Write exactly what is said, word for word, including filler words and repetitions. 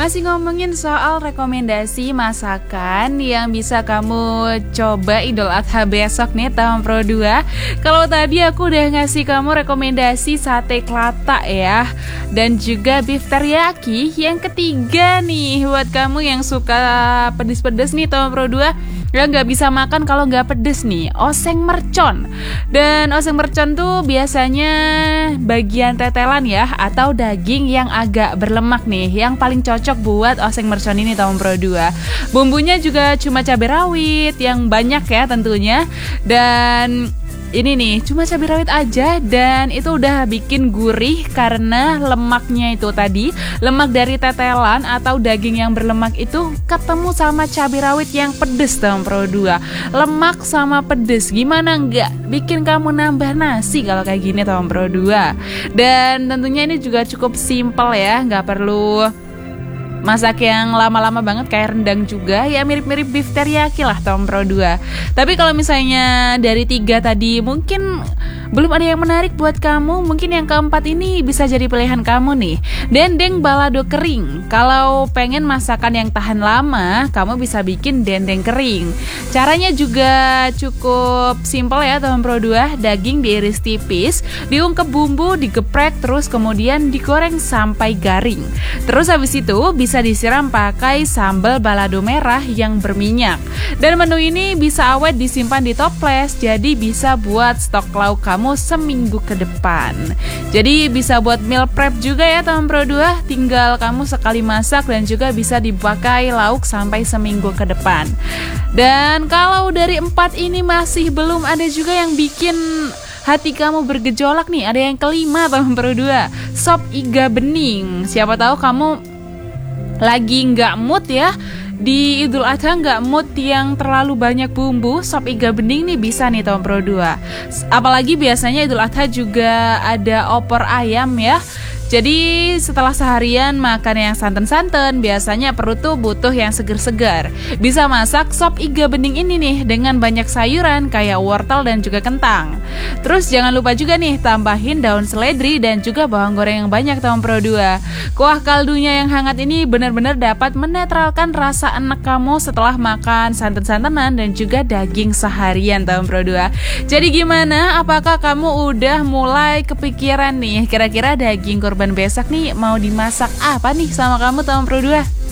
Masih ngomongin soal rekomendasi masakan yang bisa kamu coba Idul Adha besok nih tahun Pro dua. Kalau tadi aku udah ngasih kamu rekomendasi sate klatak ya, dan juga beef teriyaki. Yang ketiga nih buat kamu yang suka pedes-pedes nih tahun Pro dua, yang nggak bisa makan kalau nggak pedes nih, oseng mercon. Dan oseng mercon tuh biasanya bagian tetelan ya, atau daging yang agak berlemak nih, yang paling cocok buat oseng mercon ini tahun Pro dua. Bumbunya juga cuma cabai rawit yang banyak ya tentunya, dan ini nih cuma cabai rawit aja, dan itu udah bikin gurih karena lemaknya itu tadi, lemak dari tetelan atau daging yang berlemak itu ketemu sama cabai rawit yang pedes tahun Pro dua. Lemak sama pedes, gimana nggak bikin kamu nambah nasi kalau kayak gini tahun Pro dua. Dan tentunya ini juga cukup simple ya, nggak perlu masak yang lama-lama banget kayak rendang juga, ya mirip-mirip beef teriyaki lah tahun Pro dua. Tapi kalau misalnya dari tiga tadi mungkin belum ada yang menarik buat kamu, mungkin yang keempat ini bisa jadi pilihan kamu nih, dendeng balado kering. Kalau pengen masakan yang tahan lama, kamu bisa bikin dendeng kering. Caranya juga cukup simple ya tahun Pro dua. Daging diiris tipis, diungkep bumbu, digeprek, terus kemudian digoreng sampai garing. Terus habis itu bisa disiram pakai sambal balado merah yang berminyak. Dan menu ini bisa awet disimpan di toples, jadi bisa buat stok lauk kamu seminggu ke depan. Jadi bisa buat meal prep juga ya tahun Pro dua. Tinggal kamu sekali masak dan juga bisa dipakai lauk sampai seminggu ke depan. Dan kalau dari empat ini masih belum ada juga yang bikin hati kamu bergejolak nih, ada yang kelima tahun Pro dua, sop iga bening. Siapa tahu kamu lagi nggak mood ya di Idul Adha, nggak mood yang terlalu banyak bumbu, sop iga bening nih bisa nih tahun Pro dua. Apalagi biasanya Idul Adha juga ada opor ayam ya. Jadi setelah seharian makan yang santan-santan, biasanya perut tuh butuh yang seger-segar. Bisa masak sop iga bening ini nih dengan banyak sayuran kayak wortel dan juga kentang. Terus jangan lupa juga nih tambahin daun seledri dan juga bawang goreng yang banyak tahun Pro dua. Kuah kaldunya yang hangat ini benar-benar dapat menetralkan rasa enek kamu setelah makan santan-santanan dan juga daging seharian tahun Pro dua. Jadi gimana? Apakah kamu udah mulai kepikiran nih kira-kira daging kurban besok nih mau dimasak apa nih sama kamu tahun Pro dua?